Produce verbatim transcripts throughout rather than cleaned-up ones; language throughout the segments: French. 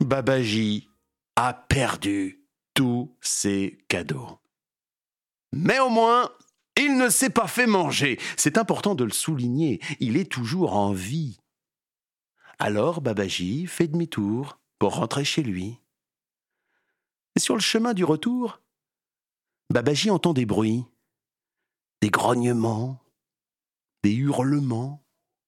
Babaji a perdu tous ses cadeaux. Mais au moins, il ne s'est pas fait manger. C'est important de le souligner, il est toujours en vie. Alors Babaji fait demi-tour pour rentrer chez lui. Et sur le chemin du retour, Babaji entend des bruits, des grognements, des hurlements.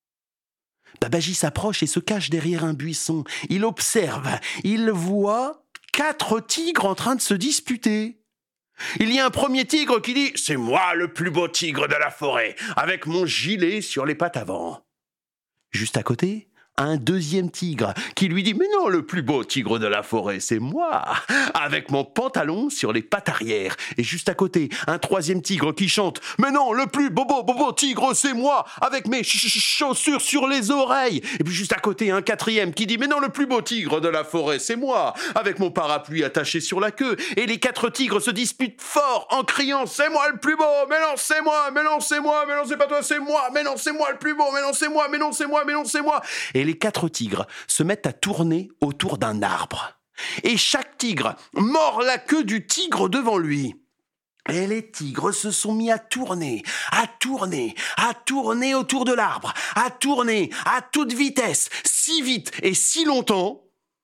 Babaji s'approche et se cache derrière un buisson. Il observe, il voit quatre tigres en train de se disputer. Il y a un premier tigre qui dit « C'est moi le plus beau tigre de la forêt, avec mon gilet sur les pattes avant. » Juste à côté, un deuxième tigre qui lui dit « Mais non, le plus beau tigre de la forêt, c'est moi, avec mon pantalon sur les pattes arrière. » Et juste à côté, un troisième tigre qui chante « Mais non, le plus beau, beau, beau, beau tigre, c'est moi, avec mes ch- ch- chaussures sur les oreilles. » Et puis juste à côté, un quatrième qui dit « Mais non, le plus beau tigre de la forêt, c'est moi, avec mon parapluie attaché sur la queue. » Et les quatre tigres se disputent fort en criant « C'est moi le plus beau, mais non, c'est moi, mais non, c'est moi, mais non, c'est pas toi, c'est moi, mais non, c'est moi le plus beau, mais non, c'est moi, mais non, c'est moi, mais non, c'est moi. » Et les quatre tigres se mettent à tourner autour d'un arbre. Et chaque tigre mord la queue du tigre devant lui. Et les tigres se sont mis à tourner, à tourner, à tourner autour de l'arbre, à tourner à toute vitesse, si vite et si longtemps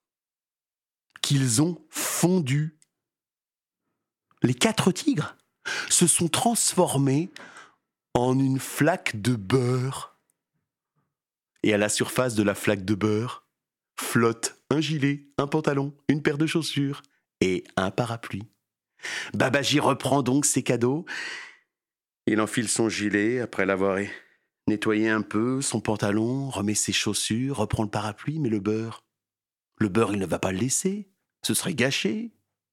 qu'ils ont fondu. Les quatre tigres se sont transformés en une flaque de beurre. Et à la surface de la flaque de beurre flotte un gilet, un pantalon, une paire de chaussures et un parapluie. Babaji reprend donc ses cadeaux. Il enfile son gilet après l'avoir nettoyé un peu, son pantalon, remet ses chaussures, reprend le parapluie, mais le beurre, le beurre, il ne va pas le laisser, ce serait gâché.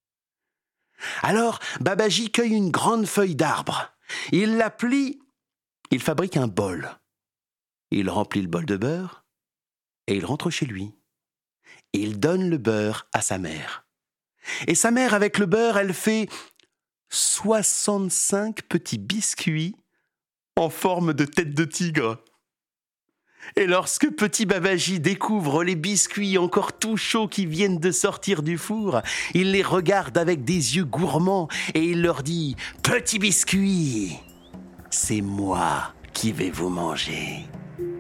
Alors, Babaji cueille une grande feuille d'arbre. Il la plie, il fabrique un bol. Il remplit le bol de beurre et il rentre chez lui. Il donne le beurre à sa mère. Et sa mère, avec le beurre, elle fait soixante-cinq petits biscuits en forme de tête de tigre. Et lorsque petit Babaji découvre les biscuits encore tout chauds qui viennent de sortir du four, il les regarde avec des yeux gourmands et il leur dit « Petits biscuits, c'est moi qui vais vous manger. »